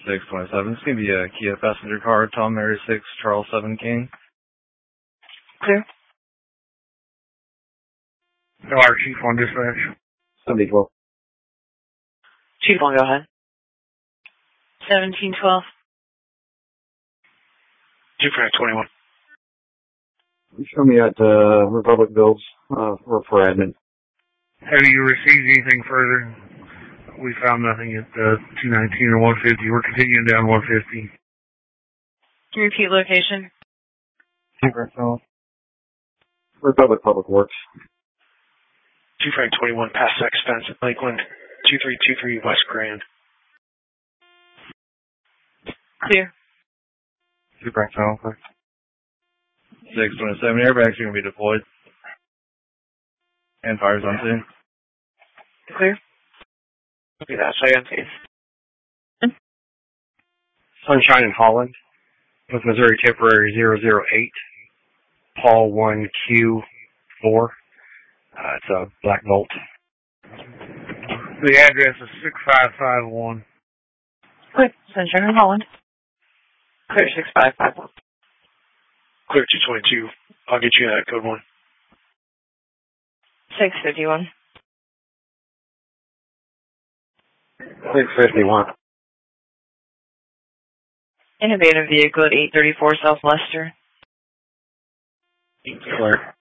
627. It's going to be a Kia passenger car, Tom Mary 6, Charles 7 King. Clear. Our Chief on dispatch. 7012. Chief 1, go ahead. 1712. Chief 21. Show me at Republic Builds for admin. Have you received anything further? We found nothing at 219 or 150. We're continuing down 150. Can you repeat location? Republic Public Works. Chief 21, past Sex Fence at Lakeland, 2323 West Grand. Clear. Chief 627. Airbags are going to be deployed. And fires on scene. Clear. Okay, that's INT. Sunshine in Holland with Missouri Temporary 008, Paul 1Q4. It's a Black Bolt. The address is 6551. Clear. Sunshine in Holland. Clear 6551. Clear 222. I'll get you that code 1. 651. 651. Innovative vehicle at 834 South Lester. Clear.